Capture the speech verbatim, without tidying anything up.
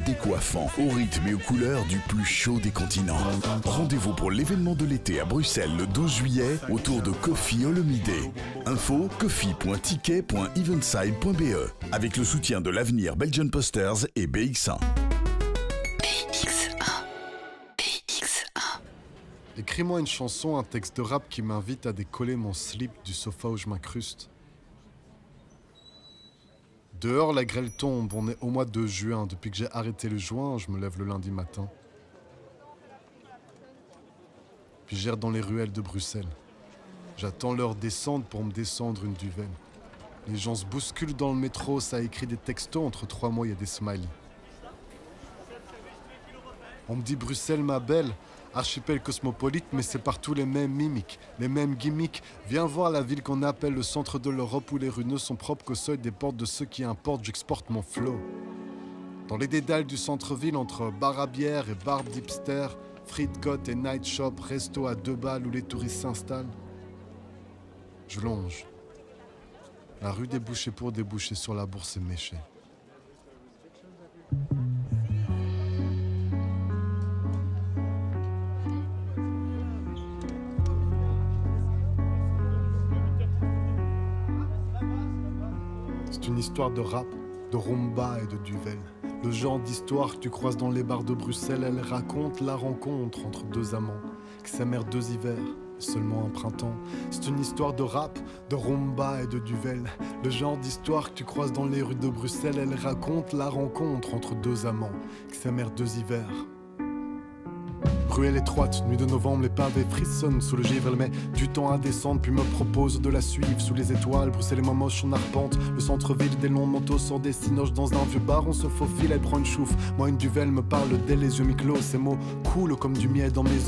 décoiffant, au rythme et aux couleurs du plus chaud des continents. Rendez-vous pour l'événement de l'été à Bruxelles le douze juillet autour de Coffee Olomidé. Info coffee point ticket point eventside point b e avec le soutien de l'Avenir Belgian Posters et B X un. B X un. B X un. Écris-moi une chanson, un texte de rap qui m'invite à décoller mon slip du sofa où je m'incruste. Dehors, la grêle tombe, on est au mois de juin. Depuis que j'ai arrêté le joint, je me lève le lundi matin. Puis j'erre dans les ruelles de Bruxelles. J'attends leur descente pour me descendre une duvel. Les gens se bousculent dans le métro, ça écrit des textos, entre trois mots, il y a des smileys. On me dit Bruxelles, ma belle, archipel cosmopolite, mais c'est partout les mêmes mimiques, les mêmes gimmicks. Viens voir la ville qu'on appelle le centre de l'Europe où les rues ne sont propres qu'au seuil des portes de ceux qui importent, j'exporte mon flow. Dans les dédales du centre-ville, entre bar à bière et bar d'hipster, frites, côtes et night shop, resto à deux balles où les touristes s'installent, je longe. La rue débouchée pour déboucher sur la bourse éméchée. C'est une histoire de rap, de rumba et de duvel. Le genre d'histoire que tu croises dans les bars de Bruxelles, elle raconte la rencontre entre deux amants qui s'aimèrent deux hivers, et seulement un printemps. C'est une histoire de rap, de rumba et de duvel. Le genre d'histoire que tu croises dans les rues de Bruxelles, elle raconte la rencontre entre deux amants qui s'aimèrent deux hivers. Ruelle étroite, nuit de novembre, les pavés frissonnent sous le givre. Elle met du temps à descendre, puis me propose de la suivre sous les étoiles. Bruxelles est moins moche, on arpente le centre-ville, des longs manteaux sort des cinoches dans un vieux bar. On se faufile, elle prend une chouffe. Moi, une duvel me parle dès les yeux mi-clos. Ces mots coulent comme du miel dans mes